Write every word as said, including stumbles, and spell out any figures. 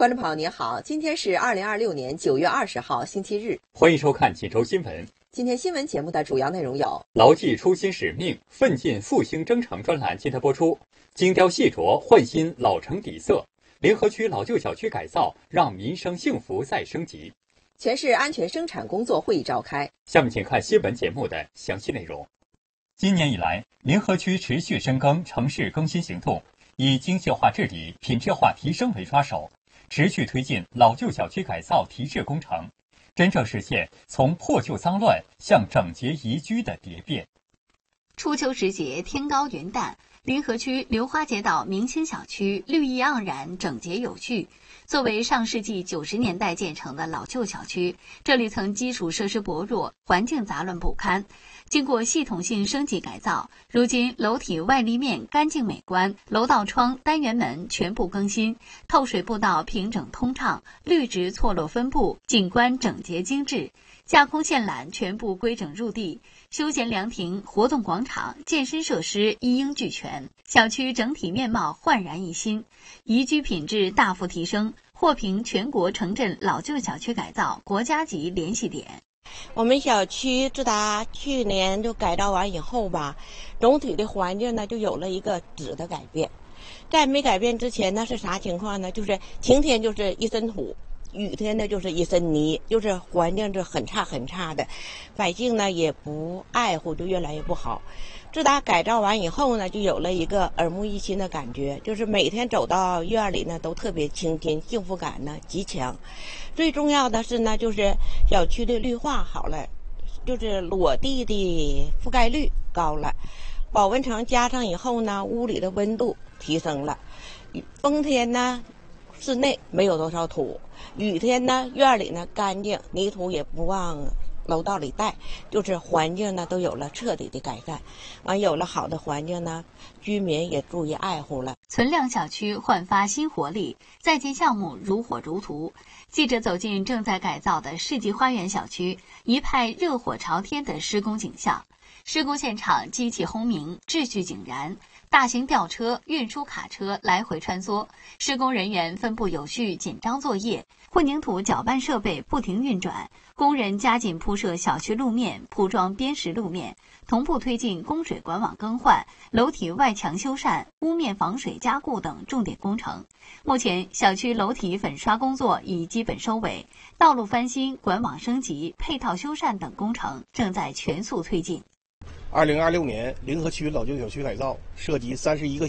观众朋友您好，今天是二零二六年九月二十号星期日， 欢迎收看锦州新闻。 今天新闻节目的主要内容有： 牢记初心使命，奋进复兴征程专栏今天播出；精雕细琢，焕新老城底色；联合区老旧小区改造，让民生幸福再升级。 全市安全生产工作会议召开。 下面请看新闻节目的详细内容。今年以来，联合区持续深耕城市更新行动，以精细化治理、品质化提升为抓手，持续推进老旧小区改造提质工程，真正实现从破旧脏乱向整洁宜居的蝶变。 初秋时节，天高云淡，联合区流花街道明星小区绿意盎然，整洁有序。作为上世纪九十年代建成的老旧小区，这里曾基础设施薄弱，环境杂乱不堪。经过系统性升级改造，如今楼体外立面干净美观，楼道窗、单元门全部更新，透水步道平整通畅，绿植错落分布，景观整洁精致。架空线缆全部规整入地，休闲凉亭、活动广场、健身设施一应俱全，小区整体面貌焕然一新，宜居品质大幅提升，获评全国城镇老旧小区改造国家级联系点。 我们小区自打去年就改造完以后吧，总体的环境呢就有了一个质的改变。在没改变之前呢是啥情况呢？就是晴天就是一身土，雨天呢就是一身泥，就是环境是很差很差的，百姓呢也不爱护，就越来越不好。自打改造完以后呢，就有了一个耳目一新的感觉，就是每天走到院里呢都特别清新，幸福感呢极强。最重要的是呢，就是小区的绿化好了，就是裸地的覆盖率高了，保温层加上以后呢，屋里的温度提升了。冬天呢室内没有多少土，雨天呢院里呢干净，泥土也不往楼道里带，就是环境呢都有了彻底的改善。完有了好的环境呢，居民也注意爱护了。 存量小区焕发新活力，在建项目如火如荼。记者走进正在改造的世纪花园小区，一派热火朝天的施工景象。施工现场机器轰鸣，秩序井然，大型吊车、运输卡车来回穿梭，施工人员分布有序，紧张作业，混凝土搅拌设备不停运转，工人加紧铺设小区路面，铺装边石路面，同步推进供水管网更换、楼体外墙修缮、屋面防水加固等重点工程。目前，小区楼体粉刷工作已基本收尾，道路翻新、管网升级、配套修缮等工程正在全速推进。 二零二六年联合区老旧小区改造涉及三十一个